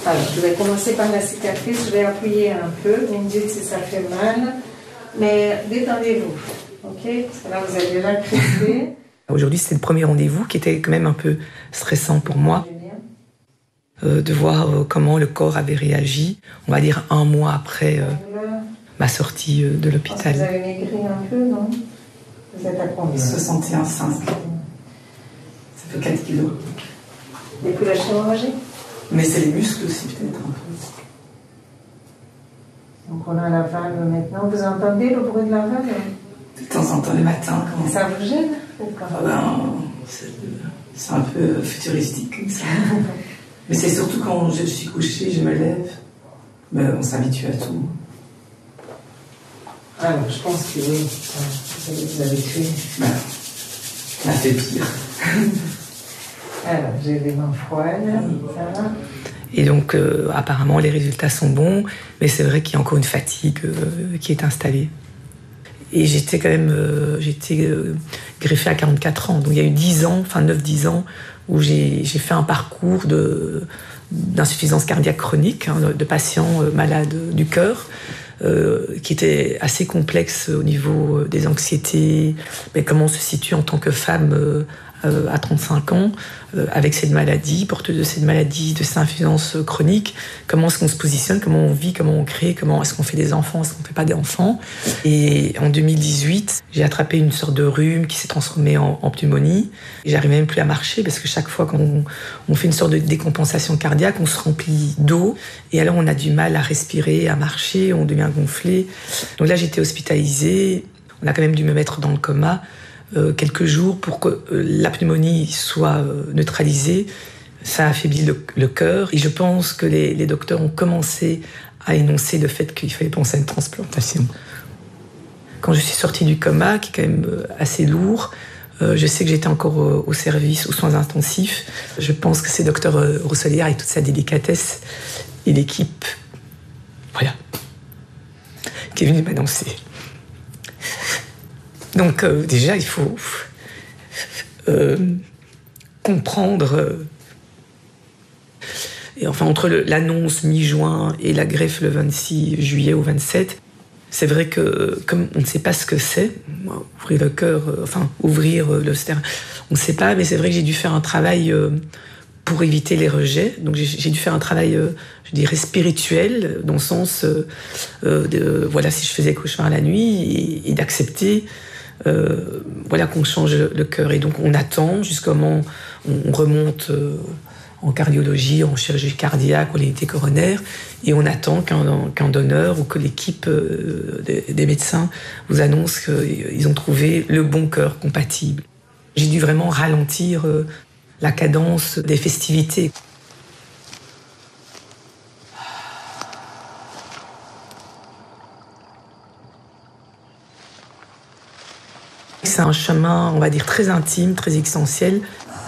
Alors, je vais commencer par la cicatrice, je vais appuyer un peu, vous me dites si ça fait mal, mais détendez-vous, ok? Parce que là, vous allez la crisper. Aujourd'hui, c'était le premier rendez-vous qui était quand même un peu stressant pour moi. De voir comment le corps avait réagi, on va dire 1 mois après ma sortie de l'hôpital. Vous avez maigri un peu, non? Vous êtes à combien? 61,5. Ça fait 4 kilos. Depuis la chirurgie? Mais c'est les muscles aussi, peut-être un peu. Donc on a la valve maintenant. Vous entendez le bruit de la valve? De temps en temps, le matin. Quand... Ça vous gêne? C'est un peu futuristique comme ça. Mais c'est surtout quand je suis couchée, je me lève. Mais on s'habitue à tout. Alors, je pense que oui, vous allez vous habituer. Ben, on a fait pire. Alors, j'ai les mains froides, ça va. Et donc, apparemment, les résultats sont bons, mais c'est vrai qu'il y a encore une fatigue qui est installée. Et j'étais quand même greffée à 44 ans. Donc, il y a eu 10 ans, enfin 9-10 ans, où j'ai fait un parcours d'insuffisance cardiaque chronique, de patients malades du cœur, qui était assez complexe au niveau des anxiétés, mais comment on se situe en tant que femme à 35 ans, avec cette maladie, porteuse de cette maladie, de cette insuffisance chronique, comment est-ce qu'on se positionne, comment on vit, comment on crée, comment est-ce qu'on fait des enfants, est-ce qu'on ne fait pas d'enfants. Et en 2018, j'ai attrapé une sorte de rhume qui s'est transformée en pneumonie. Et j'arrivais même plus à marcher parce que chaque fois qu'on fait une sorte de décompensation cardiaque, on se remplit d'eau et alors on a du mal à respirer, à marcher, on devient gonflé. Donc là, j'étais hospitalisée. On a quand même dû me mettre dans le coma quelques jours pour que la pneumonie soit neutralisée. Ça a affaibli le cœur et je pense que les docteurs ont commencé à énoncer le fait qu'il fallait penser à une transplantation. Quand je suis sortie du coma, qui est quand même assez lourd, je sais que j'étais encore au service, aux soins intensifs. Je pense que c'est docteur Rousselière avec toute sa délicatesse et l'équipe, voilà, qui est venue m'annoncer. Donc déjà, il faut comprendre. Et enfin, entre l'annonce mi-juin et la greffe le 26 juillet au 27, c'est vrai que comme on ne sait pas ce que c'est, ouvrir le cœur, ouvrir le sternum, on ne sait pas, mais c'est vrai que j'ai dû faire un travail pour éviter les rejets. Donc j'ai dû faire un travail, je dirais, spirituel, dans le sens, voilà, si je faisais cauchemar la nuit, et d'accepter qu'on change le cœur. Et donc on attend jusqu'au moment où on remonte en cardiologie, en chirurgie cardiaque, en unité coronaire, et on attend qu'un donneur ou que l'équipe des médecins vous annonce qu'ils ont trouvé le bon cœur compatible. J'ai dû vraiment ralentir la cadence des festivités. C'est un chemin, on va dire, très intime, très existentiel.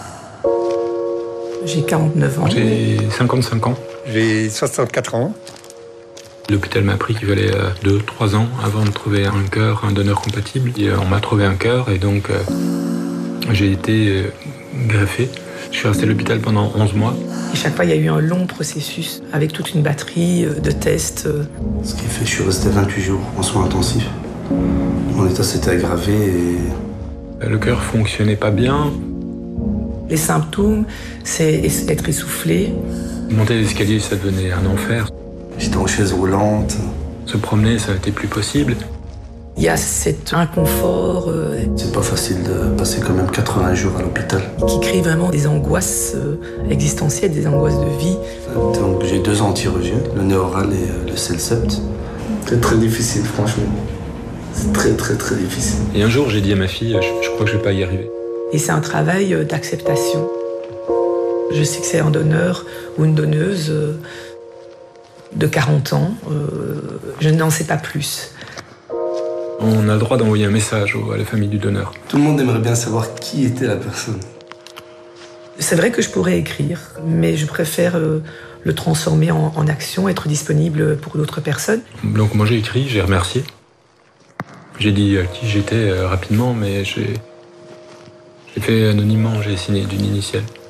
J'ai 49 ans. J'ai 55 ans. J'ai 64 ans. L'hôpital m'a appris qu'il fallait 2-3 ans avant de trouver un cœur, un donneur compatible. Et on m'a trouvé un cœur et donc j'ai été greffé. Je suis resté à l'hôpital pendant 11 mois. Et chaque fois, il y a eu un long processus avec toute une batterie de tests. Ce qui fait que je suis resté 28 jours en soins intensifs. Mon état s'était aggravé et... Le cœur fonctionnait pas bien. Les symptômes, c'est être essoufflé. Monter les escaliers, ça devenait un enfer. J'étais en chaise roulante. Se promener, ça n'était plus possible. Il y a cet inconfort. C'est pas facile de passer quand même 80 jours à l'hôpital. Qui crée vraiment des angoisses existentielles, des angoisses de vie. Donc j'ai 2 anti-regiens, le nez oral et le celsept. C'est très difficile, franchement. C'est très, très, très difficile. Et un jour, j'ai dit à ma fille, je crois que je vais pas y arriver. Et c'est un travail d'acceptation. Je sais que c'est un donneur ou une donneuse de 40 ans. Je n'en sais pas plus. On a le droit d'envoyer un message à la famille du donneur. Tout le monde aimerait bien savoir qui était la personne. C'est vrai que je pourrais écrire, mais je préfère le transformer en action, être disponible pour d'autres personnes. Donc moi j'ai écrit, j'ai remercié. J'ai dit qui j'étais rapidement, mais j'ai fait anonymement, j'ai signé d'une initiale.